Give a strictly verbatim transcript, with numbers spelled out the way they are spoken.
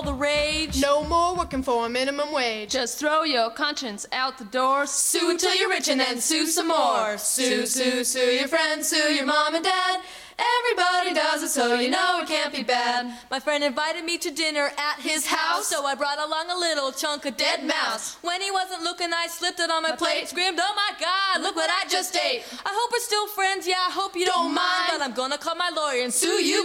all the rage. No more working for a minimum wage. Just throw your conscience out the door. Sue until you're rich and then sue some more. Sue, sue, sue your friends, sue your mom and dad. Everybody does it, so you know it can't be bad. My friend invited me to dinner at his house, so I brought along a little chunk of dead mouse. When he wasn't looking, I slipped it on my, my plate, plate, screamed, "Oh my God, look what I just ate." I hope we're still friends, yeah, I hope you don't, don't mind, but I'm gonna call my lawyer and sue you.